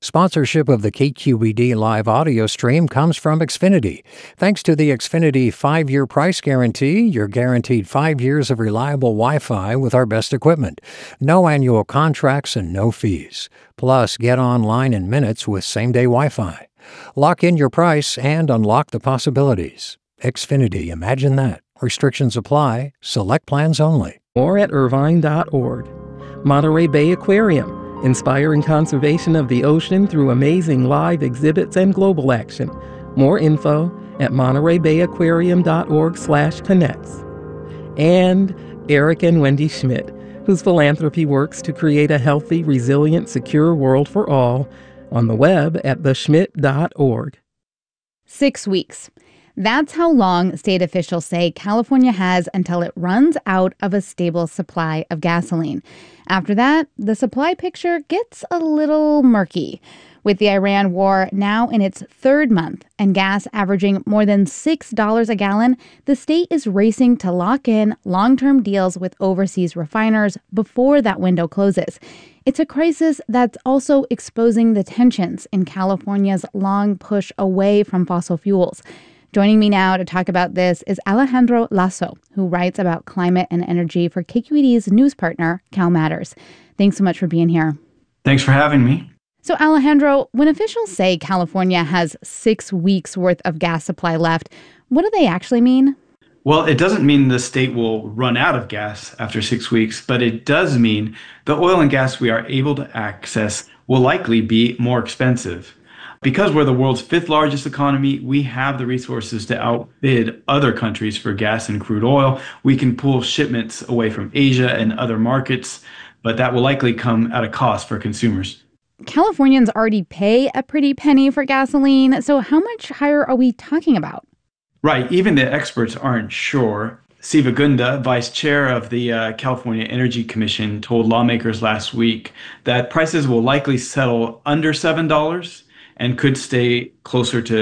Sponsorship of the KQED live audio stream comes from Xfinity. Thanks to the Xfinity 5-year price guarantee, you're guaranteed 5 years of reliable Wi-Fi with our best equipment. No annual contracts and no fees. Plus, get online in minutes with same-day Wi-Fi. Lock in your price and unlock the possibilities. Xfinity, imagine that. Restrictions apply. Select plans only. More at irvine.org. Monterey Bay Aquarium, inspiring conservation of the ocean through amazing live exhibits and global action. More info at montereybayaquarium.org/connects. And Eric and Wendy Schmidt, whose philanthropy works to create a healthy, resilient, secure world for all, on the web at theschmidt.org. 6 weeks. That's how long state officials say California has until it runs out of a stable supply of gasoline. After that, the supply picture gets a little murky. With the Iran war now in its third month and gas averaging more than $6 a gallon, the state is racing to lock in long-term deals with overseas refiners before that window closes. It's a crisis that's also exposing the tensions in California's long push away from fossil fuels. Joining me now to talk about this is Alejandro Lasso, who writes about climate and energy for KQED's news partner, Cal Matters. Thanks so much for being here. Thanks for having me. So, Alejandro, when officials say California has 6 weeks worth of gas supply left, what do they actually mean? Well, it doesn't mean the state will run out of gas after 6 weeks, but it does mean the oil and gas we are able to access will likely be more expensive. Because we're the world's 5th largest economy, we have the resources to outbid other countries for gas and crude oil. We can pull shipments away from Asia and other markets, but that will likely come at a cost for consumers. Californians already pay a pretty penny for gasoline, so how much higher are we talking about? Right, even the experts aren't sure. Siva Gunda, vice chair of the California Energy Commission, told lawmakers last week that prices will likely settle under $7 and could stay closer to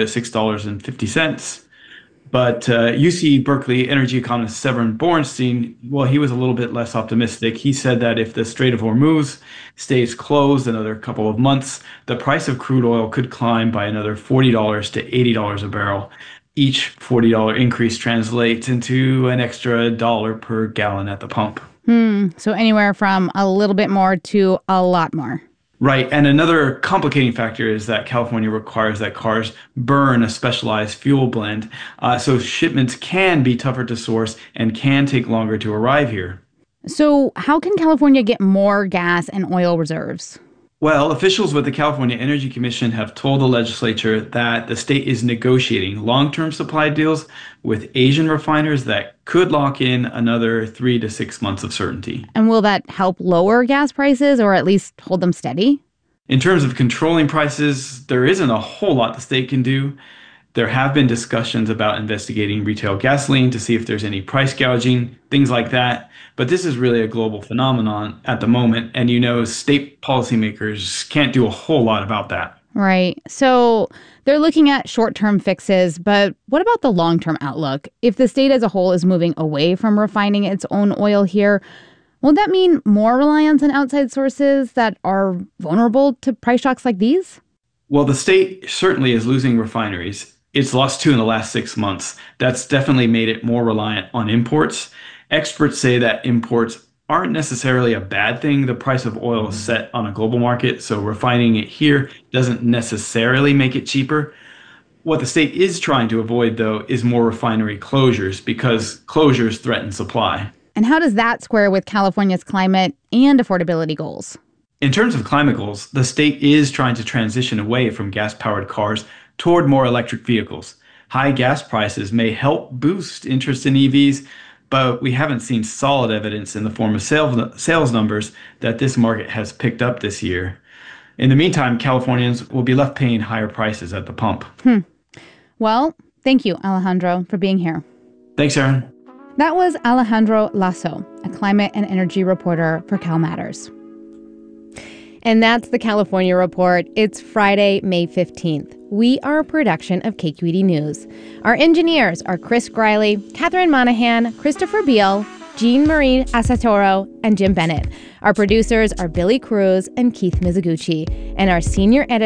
$6.50. But UC Berkeley energy economist Severin Borenstein, well, he was a little bit less optimistic. He said that if the Strait of Hormuz stays closed another couple of months, the price of crude oil could climb by another $40 to $80 a barrel. Each $40 increase translates into an extra dollar per gallon at the pump. So anywhere from a little bit more to a lot more. Right. And another complicating factor is that California requires that cars burn a specialized fuel blend. So shipments can be tougher to source and can take longer to arrive here. So how can California get more gas and oil reserves? Well, officials with the California Energy Commission have told the legislature that the state is negotiating long-term supply deals with Asian refiners that could lock in another 3 to 6 months of certainty. And will that help lower gas prices or at least hold them steady? In terms of controlling prices, there isn't a whole lot the state can do. There have been discussions about investigating retail gasoline to see if there's any price gouging, things like that. But this is really a global phenomenon at the moment. And, state policymakers can't do a whole lot about that. Right. So they're looking at short-term fixes. But what about the long-term outlook? If the state as a whole is moving away from refining its own oil here, won't that mean more reliance on outside sources that are vulnerable to price shocks like these? Well, the state certainly is losing refineries. It's lost 2 in the last 6 months. That's definitely made it more reliant on imports. Experts say that imports aren't necessarily a bad thing. The price of oil is set on a global market, so refining it here doesn't necessarily make it cheaper. What the state is trying to avoid, though, is more refinery closures because closures threaten supply. And how does that square with California's climate and affordability goals? In terms of climate goals, the state is trying to transition away from gas-powered cars toward more electric vehicles. High gas prices may help boost interest in EVs, but we haven't seen solid evidence in the form of sales numbers that this market has picked up this year. In the meantime, Californians will be left paying higher prices at the pump. Well, thank you, Alejandro, for being here. Thanks, Aaron. That was Alejandro Lasso, a climate and energy reporter for Cal Matters. And that's the California Report. It's Friday, May 15th. We are a production of KQED News. Our engineers are Chris Griley, Catherine Monahan, Christopher Beal, Jean-Marie Asatoro, and Jim Bennett. Our producers are Billy Cruz and Keith Mizuguchi. And our senior editor